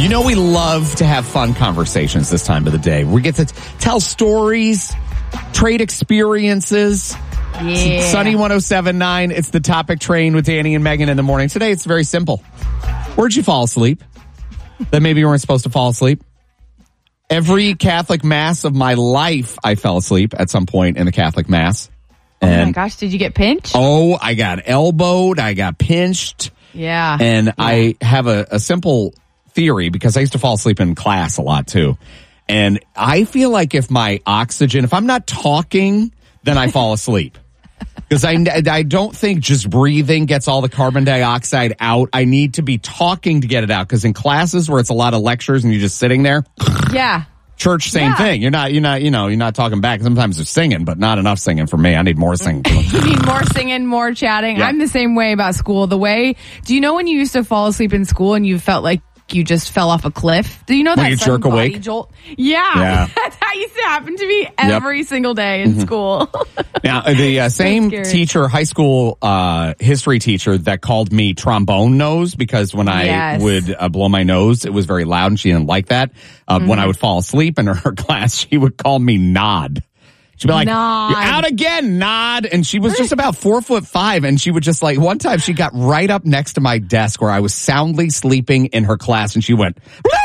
You know, we love to have fun conversations this time of the day. We get to tell stories, trade experiences. Yeah. Sunny 107.9. It's the Topic Train with Danny and Megan in the morning. Today, it's very simple. Where'd you fall asleep? That maybe you weren't supposed to fall asleep? Every Catholic Mass of my life, I fell asleep at some point in the Catholic Mass. Oh my gosh, did you get pinched? Oh, I got elbowed. I got pinched. Yeah. And I have a simple theory because I used to fall asleep in class a lot too. And I feel like if I'm not talking, then I fall asleep. Because I don't think just breathing gets all the carbon dioxide out. I need to be talking to get it out. Because in classes where it's a lot of lectures and you're just sitting there. Yeah. Church, same thing. You're not talking back. Sometimes there's singing, but not enough singing for me. I need more singing. You need more singing, more chatting. Yeah. I'm the same way about school. Do you know when you used to fall asleep in school and you felt like you just fell off a cliff? Do you know that when you sudden jerk body awake? jolt? Yeah. That's how it used to happen to me every single day in school. Now, the same teacher, high school history teacher that called me trombone nose because when I would blow my nose, it was very loud and she didn't like that. When I would fall asleep in her class, she would call me Nod. She'd be like, Nod. You're out again, Nod. And she was just about 4'5", and she would just like, one time she got right up next to my desk where I was soundly sleeping in her class, and she went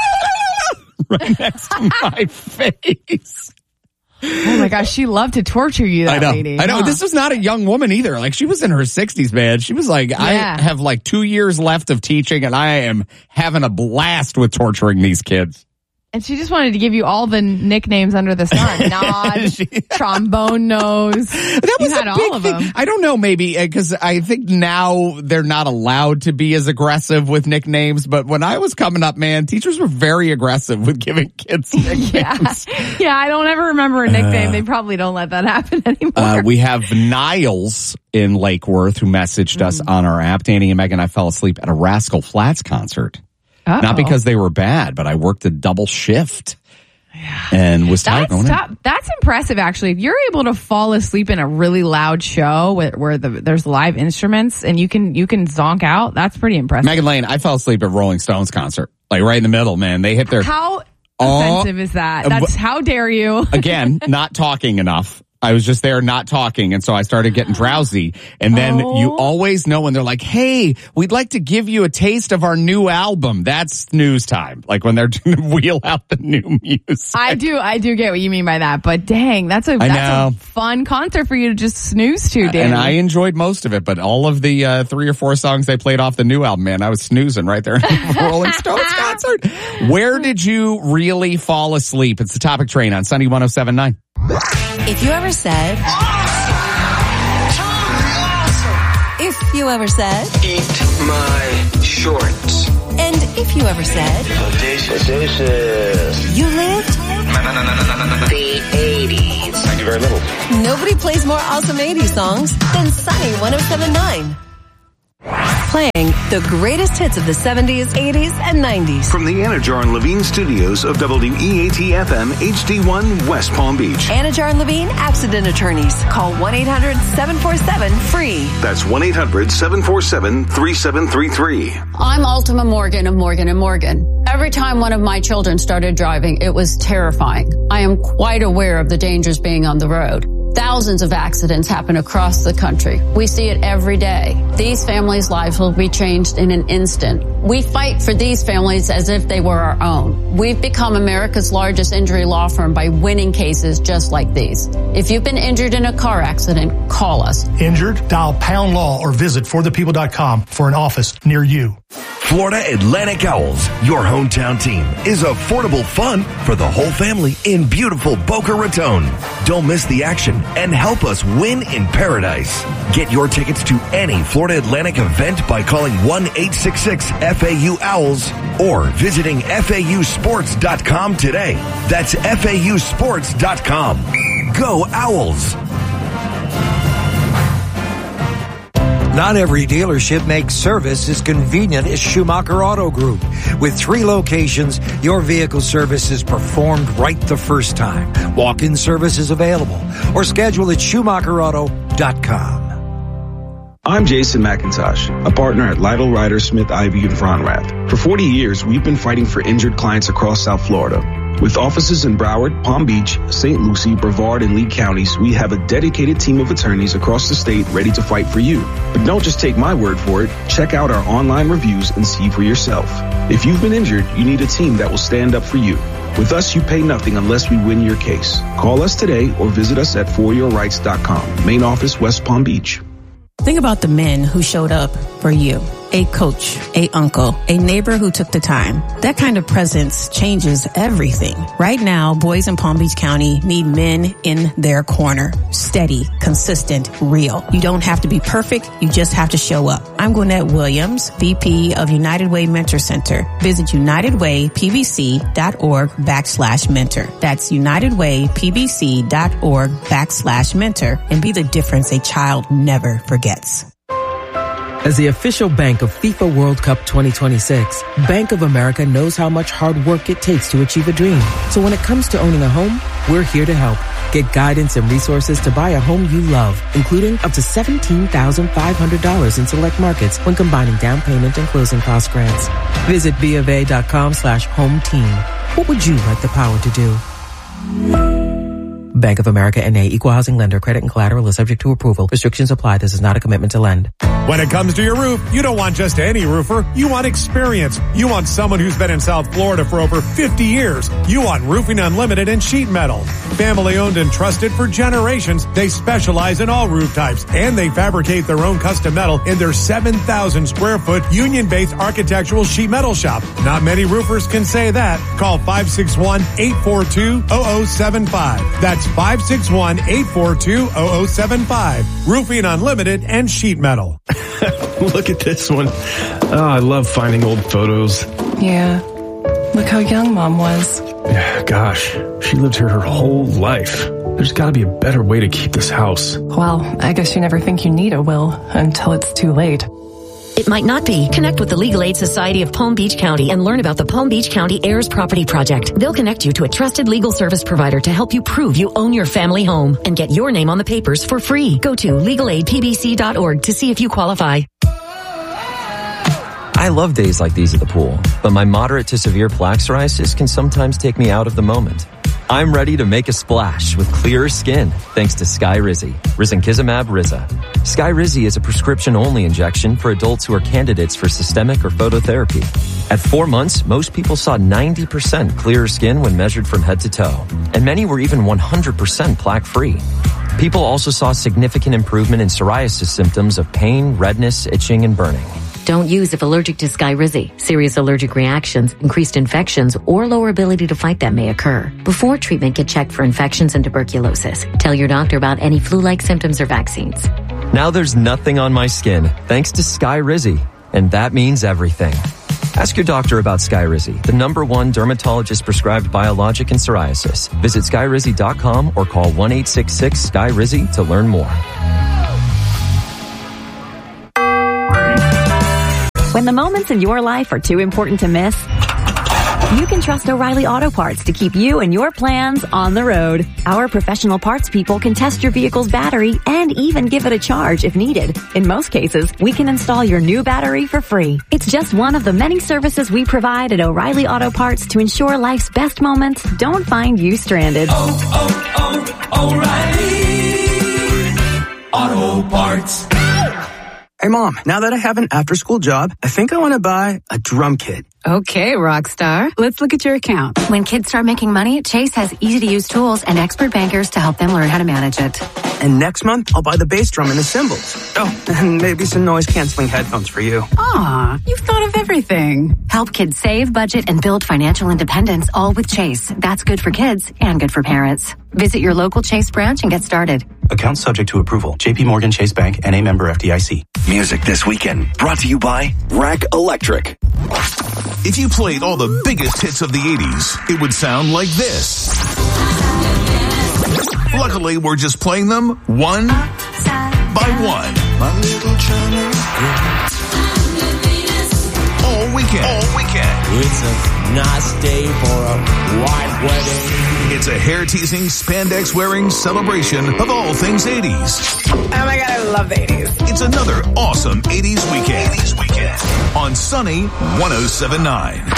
right next to my face. Oh my gosh, she loved to torture you, that lady. I know. This was not a young woman either. Like, she was in her 60s, man. She was like, I have like 2 years left of teaching, and I am having a blast with torturing these kids. And she just wanted to give you all the nicknames under the sun. Nod, trombone nose. That was all of them. I don't know, maybe, because I think now they're not allowed to be as aggressive with nicknames. But when I was coming up, man, teachers were very aggressive with giving kids nicknames. Yeah, I don't ever remember a nickname. They probably don't let that happen anymore. We have Niles in Lake Worth who messaged us on our app. Danny and Megan, I fell asleep at a Rascal Flatts concert. Not because they were bad, but I worked a double shift and was tired. That's impressive, actually. If you're able to fall asleep in a really loud show where there's live instruments and you can zonk out, that's pretty impressive. Megan Lane, I fell asleep at Rolling Stones concert, like right in the middle, man. They hit their... How offensive is that? That's how dare you? Again, not talking enough. I was just there not talking, and so I started getting drowsy. And then you always know when they're like, hey, we'd like to give you a taste of our new album. That's news time. Like when they're going to wheel out the new music. I do get what you mean by that. But dang, that's a fun concert for you to just snooze to, Danny. And I enjoyed most of it, but all of the 3 or 4 songs they played off the new album, man, I was snoozing right there at the Rolling Stones concert. Where did you really fall asleep? It's the Topic Train on Sunny 107.9. If you ever said, if you ever said, eat my shorts, and if you ever said, audacious, you lived the 80s. I do very little. Nobody plays more awesome 80s songs than Sunny 107.9. Playing the greatest hits of the 70s, 80s, and 90s. From the Anajar and Levine studios of WEAT-FM HD1 West Palm Beach. Anajar and Levine Accident Attorneys. Call 1-800-747-FREE. That's 1-800-747-3733. I'm Ultima Morgan of Morgan & Morgan. Every time one of my children started driving, it was terrifying. I am quite aware of the dangers being on the road. Thousands of accidents happen across the country. We see it every day. These families' lives will be changed in an instant. We fight for these families as if they were our own. We've become America's largest injury law firm by winning cases just like these. If you've been injured in a car accident, call us. Injured? Dial Pound Law or visit forthepeople.com for an office near you. Florida Atlantic Owls, your hometown team, is affordable fun for the whole family in beautiful Boca Raton. Don't miss the action and help us win in paradise. Get your tickets to any Florida Atlantic event by calling 1-866-FAU-OWLS or visiting FAUsports.com today. That's FAUsports.com. Go Owls! Not every dealership makes service as convenient as Schumacher Auto Group. With 3 locations, your vehicle service is performed right the first time. Walk-in service is available or schedule at SchumacherAuto.com. I'm Jason McIntosh, a partner at Lytle, Ryder, Smith, Ivey, and Fronrath. For 40 years, we've been fighting for injured clients across South Florida. With offices in Broward, Palm Beach, St. Lucie, Brevard, and Lee counties, we have a dedicated team of attorneys across the state ready to fight for you. But don't just take my word for it. Check out our online reviews and see for yourself. If you've been injured, you need a team that will stand up for you. With us, you pay nothing unless we win your case. Call us today or visit us at foryourrights.com. Main office, West Palm Beach. Think about the men who showed up for you. A coach, a uncle, a neighbor who took the time. That kind of presence changes everything. Right now, boys in Palm Beach County need men in their corner. Steady, consistent, real. You don't have to be perfect. You just have to show up. I'm Gwinnett Williams, VP of United Way Mentor Center. Visit unitedwaypbc.org/mentor. That's unitedwaypbc.org/mentor and be the difference a child never forgets. As the official bank of FIFA World Cup 2026, Bank of America knows how much hard work it takes to achieve a dream. So when it comes to owning a home, we're here to help. Get guidance and resources to buy a home you love, including up to $17,500 in select markets when combining down payment and closing cost grants. Visit BofA.com/home team. What would you like the power to do? Bank of America N.A. Equal Housing Lender. Credit and collateral is subject to approval. Restrictions apply. This is not a commitment to lend. When it comes to your roof, you don't want just any roofer. You want experience. You want someone who's been in South Florida for over 50 years. You want Roofing Unlimited and Sheet Metal. Family owned and trusted for generations, they specialize in all roof types, and they fabricate their own custom metal in their 7,000 square foot union-based architectural sheet metal shop. Not many roofers can say that. Call 561-842-0075. That's 561-842-0075. Roofing Unlimited and Sheet Metal. Look at this one. Oh, I love finding old photos. Yeah. Look how young Mom was. Yeah, gosh, she lived here her whole life. There's got to be a better way to keep this house. Well, I guess you never think you need a will until it's too late. It might not be. Connect with the Legal Aid Society of Palm Beach County and learn about the Palm Beach County Heirs Property Project. They'll connect you to a trusted legal service provider to help you prove you own your family home and get your name on the papers for free. Go to legalaidpbc.org to see if you qualify. I love days like these at the pool, but my moderate to severe plaque psoriasis can sometimes take me out of the moment. I'm ready to make a splash with clearer skin thanks to Skyrizi, Risankizumab Riza. Skyrizi is a prescription-only injection for adults who are candidates for systemic or phototherapy. At 4 months, most people saw 90% clearer skin when measured from head to toe, and many were even 100% plaque-free. People also saw significant improvement in psoriasis symptoms of pain, redness, itching, and burning. Don't use if allergic to Skyrizi. Serious allergic reactions, increased infections, or lower ability to fight them may occur. Before treatment, get checked for infections and tuberculosis. Tell your doctor about any flu-like symptoms or vaccines. Now there's nothing on my skin thanks to Skyrizi, and that means everything. Ask your doctor about Skyrizi, the #1 dermatologist-prescribed biologic in psoriasis. Visit Skyrizi.com or call 1-866-SKYRIZI to learn more. When the moments in your life are too important to miss, you can trust O'Reilly Auto Parts to keep you and your plans on the road. Our professional parts people can test your vehicle's battery and even give it a charge if needed. In most cases, we can install your new battery for free. It's just one of the many services we provide at O'Reilly Auto Parts to ensure life's best moments don't find you stranded. O'Reilly Auto Parts. Hey, Mom, now that I have an after-school job, I think I want to buy a drum kit. Okay, Rockstar. Let's look at your account. When kids start making money, Chase has easy-to-use tools and expert bankers to help them learn how to manage it. And next month, I'll buy the bass drum and the cymbals. Oh, and maybe some noise-canceling headphones for you. Aw, you've thought of everything. Help kids save, budget, and build financial independence, all with Chase. That's good for kids and good for parents. Visit your local Chase branch and get started. Account subject to approval. JP Morgan Chase Bank, N.A. member FDIC. Music this weekend brought to you by Rack Electric. If you played all the biggest hits of the 80s, it would sound like this. Luckily, we're just playing them one by one. All weekend weekend. It's a nice day for a white wedding. It's a hair-teasing, spandex-wearing celebration of all things 80s. Oh my God, I love the 80s. It's another awesome 80s weekend. On Sunny 107.9.